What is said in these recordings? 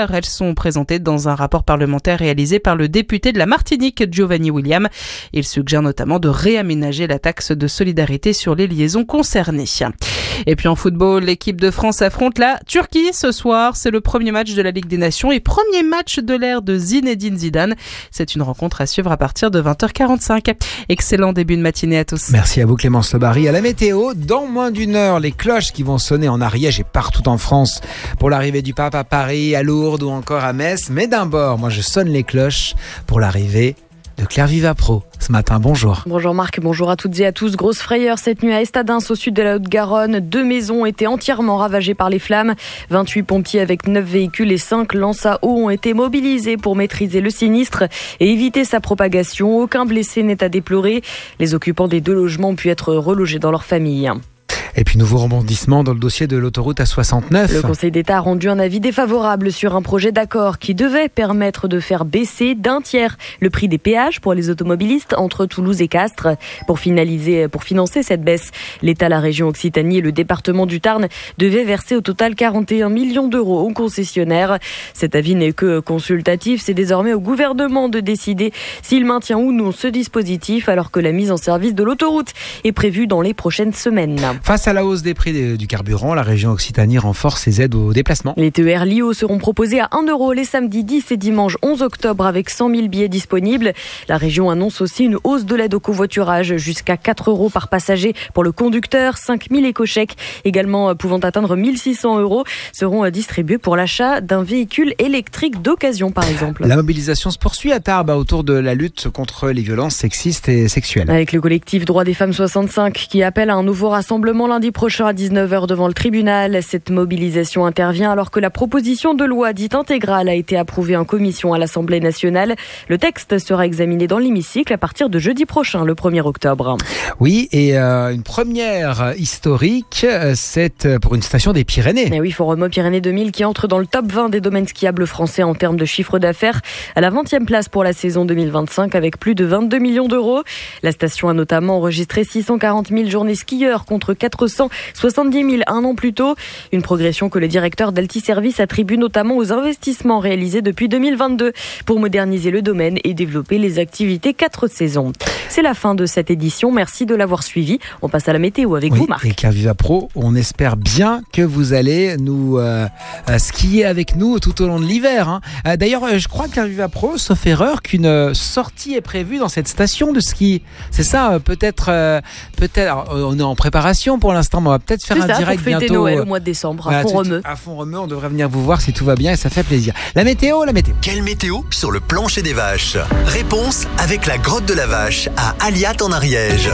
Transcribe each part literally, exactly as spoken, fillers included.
claires. Elles sont présentées dans un rapport parlementaire réalisé par le député de la Martinique, Giovanni William. Il suggère notamment de réaménager la taxe de solidarité sur les liaisons concernées. Et puis en football, l'équipe de France affronte la Turquie ce soir. C'est le premier match de la Ligue des Nations et premier match de l'ère de Zinedine Zidane. C'est une rencontre à suivre à partir de vingt heures quarante-cinq. Excellent début de matinée à tous. Merci à vous Clémence Lebary. À la météo, dans moins d'une heure, les cloches qui vont sonner en Ariège et partout en France pour l'arrivée du pape à Paris, à Lourdes ou encore à Metz. Mais d'un bord, moi je sonne les cloches pour l'arrivée de Claire Vivapro ce matin. Bonjour. Bonjour Marc, bonjour à toutes et à tous. Grosse frayeur cette nuit à Estadins, au sud de la Haute-Garonne. Deux maisons étaient entièrement ravagées par les flammes. vingt-huit pompiers avec neuf véhicules et cinq lances à eau ont été mobilisés pour maîtriser le sinistre et éviter sa propagation. Aucun blessé n'est à déplorer. Les occupants des deux logements ont pu être relogés dans leur famille. Et puis nouveau rebondissement dans le dossier de l'autoroute A soixante-neuf. Le Conseil d'État a rendu un avis défavorable sur un projet d'accord qui devait permettre de faire baisser d'un tiers le prix des péages pour les automobilistes entre Toulouse et Castres. Pour finaliser, pour financer cette baisse, l'État, la région Occitanie et le département du Tarn devaient verser au total quarante et un millions d'euros aux concessionnaires. Cet avis n'est que consultatif. C'est désormais au gouvernement de décider s'il maintient ou non ce dispositif alors que la mise en service de l'autoroute est prévue dans les prochaines semaines. Face à la hausse des prix du carburant, la région Occitanie renforce ses aides aux déplacements. Les T E R Lio seront proposés à un euro les samedis dix et dimanche onze octobre avec cent mille billets disponibles. La région annonce aussi une hausse de l'aide au covoiturage jusqu'à quatre euros par passager pour le conducteur. cinq mille éco-chèques également pouvant atteindre mille six cents euros seront distribués pour l'achat d'un véhicule électrique d'occasion par exemple. La mobilisation se poursuit à Tarbes autour de la lutte contre les violences sexistes et sexuelles. Avec le collectif Droits des femmes soixante-cinq qui appelle à un nouveau rassemblement lundi prochain à dix-neuf heures devant le tribunal. Cette mobilisation intervient alors que la proposition de loi dite intégrale a été approuvée en commission à l'Assemblée nationale. Le texte sera examiné dans l'hémicycle à partir de jeudi prochain, le premier octobre. Oui, et euh, une première historique, c'est pour une station des Pyrénées. Et oui, Forum Pyrénées deux mille qui entre dans le top vingt des domaines skiables français en termes de chiffre d'affaires, à la vingtième place pour la saison deux mille vingt-cinq avec plus de vingt-deux millions d'euros. La station a notamment enregistré six cent quarante mille journées skieurs contre quatre cent soixante-dix mille un an plus tôt. Une progression que le directeur d'Altiservice attribue notamment aux investissements réalisés depuis deux mille vingt-deux pour moderniser le domaine et développer les activités quatre saisons. C'est la fin de cette édition. Merci de l'avoir suivi. On passe à la météo avec oui, vous, Marc. Et Claire Vivapro, on espère bien que vous allez nous euh, skier avec nous tout au long de l'hiver. Hein. Euh, d'ailleurs, je crois, Claire Vivapro, sauf erreur, qu'une sortie est prévue dans cette station de ski. C'est ça, peut-être, euh, peut-être. Alors, on est en préparation pour l'instant, mais on va peut-être faire C'est un ça, direct pour fêter bientôt. Noël au mois de décembre, à voilà, Font-Romeu. À Font-Romeu, on devrait venir vous voir si tout va bien et ça fait plaisir. La météo, la météo. Quelle météo sur le plancher des vaches? Réponse avec la grotte de la vache à Aliat en Ariège.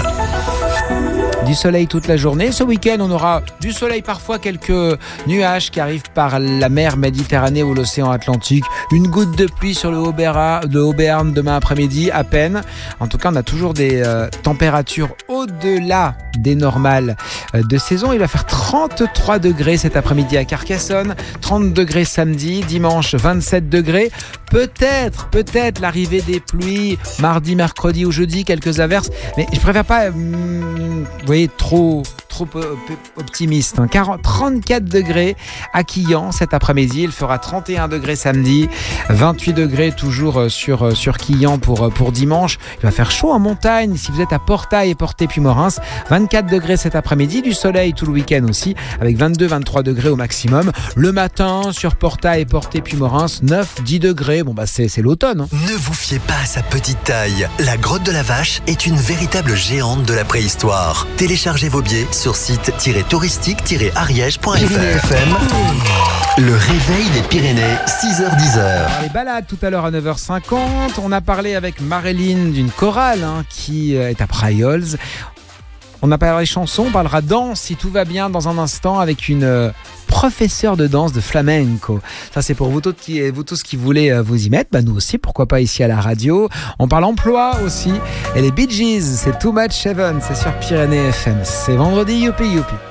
Du soleil toute la journée. Ce week-end, on aura du soleil, parfois quelques nuages qui arrivent par la mer Méditerranée ou l'océan Atlantique. Une goutte de pluie sur le Haut-Béarn, de Haut-Béarn demain après-midi, à peine. En tout cas, on a toujours des euh, températures au-delà des normales euh, de saison. Il va faire trente-trois degrés cet après-midi à Carcassonne, trente degrés samedi, dimanche vingt-sept degrés. Peut-être, peut-être l'arrivée des pluies mardi, mercredi ou jeudi, quelques averses. Mais je préfère pas, euh, vous voyez, trop, trop optimiste. Hein. quarante, trente-quatre degrés à Quillan cet après-midi. Il fera trente et un degrés samedi, vingt-huit degrés toujours sur, sur Quillan pour, pour dimanche. Il va faire chaud en montagne si vous êtes à Portail et Portet-Puymorens. vingt-quatre degrés cet après-midi, du soleil tout le week-end aussi, avec vingt-deux à vingt-trois degrés au maximum. Le matin sur Portail et Portet-Puymorens, neuf à dix degrés. Bon, bah c'est, c'est l'automne. Hein. Ne vous fiez pas à sa petite taille. La grotte de la vache est une véritable géante de la préhistoire. Téléchargez vos billets sur site touristique tiret ariège point f r. Le réveil des Pyrénées, six heures dix. Alors, les balades tout à l'heure à neuf heures cinquante. On a parlé avec Maréline d'une chorale hein, qui est à Prailleols. On a parlé chansons, on parlera danse si tout va bien dans un instant avec une euh, professeure de danse de flamenco. Ça c'est pour vous tous qui, vous tous qui voulez euh, vous y mettre. Bah, nous aussi, pourquoi pas ici à la radio. On parle emploi aussi. Et les Bee Gees, c'est Too Much Heaven, c'est sur Pyrénées F M. C'est vendredi, youpi youpi.